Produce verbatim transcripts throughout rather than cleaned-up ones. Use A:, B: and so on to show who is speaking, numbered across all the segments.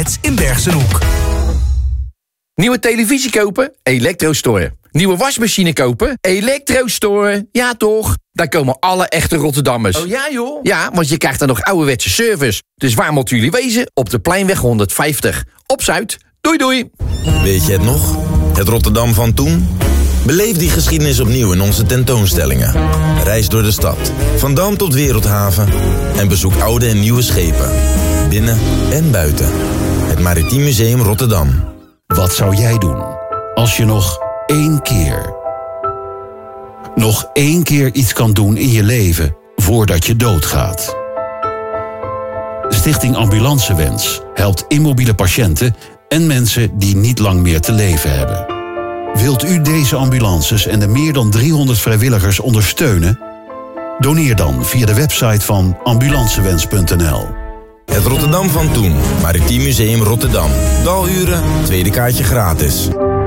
A: outlets in Bergsenhoek.
B: Nieuwe televisie kopen? Elektrostore. Nieuwe wasmachine kopen? Elektrostore. Ja toch? Daar komen alle echte Rotterdammers.
A: Oh ja joh?
B: Ja, want je krijgt dan nog ouderwetse service. Dus waar moeten jullie wezen? Op de Pleinweg honderdvijftig. Op Zuid. Doei doei.
C: Weet je het nog? Het Rotterdam van toen? Beleef die geschiedenis opnieuw in onze tentoonstellingen. Reis door de stad, van Dam tot Wereldhaven. En bezoek oude en nieuwe schepen. Binnen en buiten. Het Maritiem Museum Rotterdam.
D: Wat zou jij doen als je nog één keer... nog één keer iets kan doen in je leven voordat je doodgaat? Stichting Ambulancewens helpt immobiele patiënten en mensen die niet lang meer te leven hebben. Wilt u deze ambulances en de meer dan driehonderd vrijwilligers ondersteunen? Doneer dan via de website van ambulancewens punt n l.
C: Het Rotterdam van toen. Maritiem Museum Rotterdam. Daluren, tweede kaartje gratis.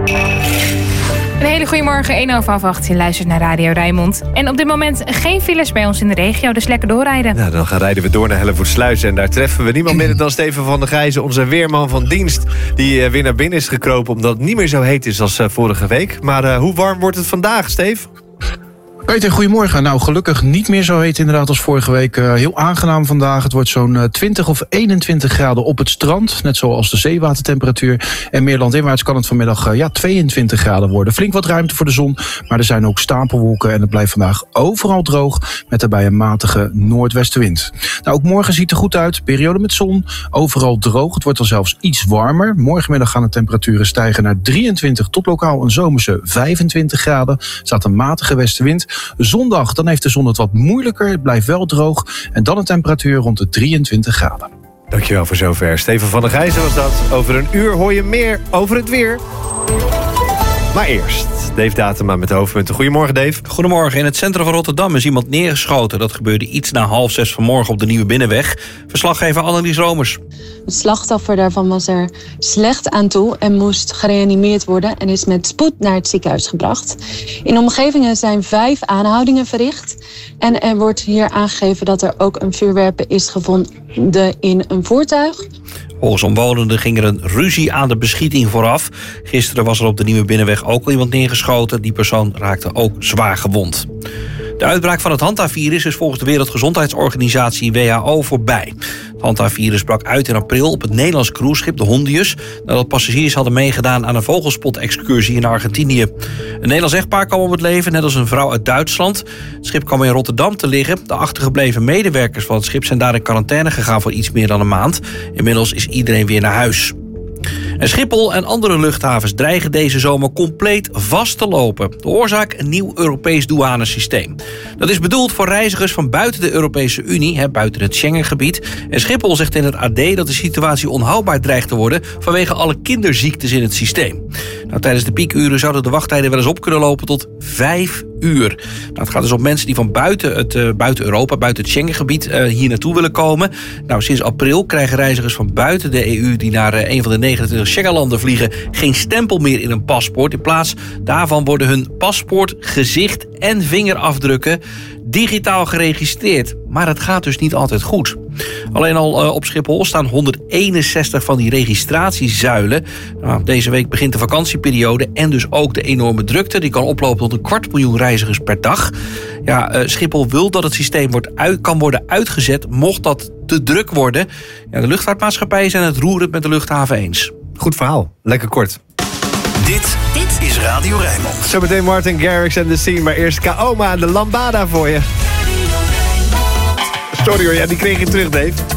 E: Een hele goede morgen, één over half acht. Je luistert naar Radio Rijnmond. En op dit moment geen files bij ons in de regio, dus lekker doorrijden.
F: Nou, dan gaan rijden we door naar Hellevoetsluis. En daar treffen we niemand minder dan Steven van der Gijzen, onze weerman van dienst. Die uh, weer naar binnen is gekropen, omdat het niet meer zo heet is als uh, vorige week. Maar uh, hoe warm wordt het vandaag, Steve?
G: Peter, goedemorgen. Nou, gelukkig niet meer zo heet inderdaad als vorige week. Uh, heel aangenaam vandaag. Het wordt zo'n uh, twintig of eenentwintig graden op het strand. Net zoals de zeewatertemperatuur. En meer landinwaarts kan het vanmiddag uh, ja, tweeëntwintig graden worden. Flink wat ruimte voor de zon. Maar er zijn ook stapelwolken. En het blijft vandaag overal droog. Met daarbij een matige noordwestenwind. Nou, ook morgen ziet er goed uit. Periode met zon. Overal droog. Het wordt dan zelfs iets warmer. Morgenmiddag gaan de temperaturen stijgen naar drieëntwintig tot lokaal een zomerse vijfentwintig graden. Er staat een matige westenwind. Zondag, dan heeft de zon het wat moeilijker. Het blijft wel droog. En dan een temperatuur rond de drieëntwintig graden.
F: Dankjewel voor zover. Steven van der Gijzen was dat. Over een uur hoor je meer over het weer. Maar eerst Dave Datema met de hoofdpunten. Goedemorgen, Dave.
H: Goedemorgen. In het centrum van Rotterdam is iemand neergeschoten. Dat gebeurde iets na half zes vanmorgen op de Nieuwe Binnenweg. Verslaggever Annelies Romers.
I: Het slachtoffer daarvan was er slecht aan toe en moest gereanimeerd worden en is met spoed naar het ziekenhuis gebracht. In de omgevingen zijn vijf aanhoudingen verricht en er wordt hier aangegeven dat er ook een vuurwerpen is gevonden in een voertuig.
H: Volgens omwonenden ging er een ruzie aan de beschieting vooraf. Gisteren was er op de Nieuwe Binnenweg ook al iemand neergeschoten. Die persoon raakte ook zwaar gewond. De uitbraak van het Hanta-virus is volgens de Wereldgezondheidsorganisatie W H O voorbij. Het Hanta-virus brak uit in april op het Nederlands cruiseschip de Hondius, nadat passagiers hadden meegedaan aan een vogelspot-excursie in Argentinië. Een Nederlands echtpaar kwam om het leven, net als een vrouw uit Duitsland. Het schip kwam in Rotterdam te liggen. De achtergebleven medewerkers van het schip zijn daar in quarantaine gegaan voor iets meer dan een maand. Inmiddels is iedereen weer naar huis. En Schiphol en andere luchthavens dreigen deze zomer compleet vast te lopen. De oorzaak: een nieuw Europees douanesysteem. Dat is bedoeld voor reizigers van buiten de Europese Unie, hè, buiten het Schengengebied. En Schiphol zegt in het A D dat de situatie onhoudbaar dreigt te worden vanwege alle kinderziektes in het systeem. Nou, tijdens de piekuren zouden de wachttijden wel eens op kunnen lopen tot vijf uur. Nou, het gaat dus om mensen die van buiten, het, uh, buiten Europa, buiten het Schengengebied uh, hier naartoe willen komen. Nou, sinds april krijgen reizigers van buiten de E U die naar uh, een van de negenentwintig Schengenlanden vliegen geen stempel meer in een paspoort. In plaats daarvan worden hun paspoort, gezicht en vingerafdrukken digitaal geregistreerd. Maar het gaat dus niet altijd goed. Alleen al uh, op Schiphol staan honderdeenenzestig van die registratiezuilen. Nou, deze week begint de vakantieperiode en dus ook de enorme drukte. Die kan oplopen tot een kwart miljoen reizigers per dag. Ja, uh, Schiphol wil dat het systeem wordt uit, kan worden uitgezet mocht dat te druk worden. Ja, de luchtvaartmaatschappijen zijn het roerend met de luchthaven eens.
F: Goed verhaal. Lekker kort.
A: Dit, dit is Radio Rijnmond.
F: Zometeen Martin Garrix en The Scene, maar eerst Kaoma en de Lambada voor je. Sorry hoor, ja, die kreeg je terug, Dave.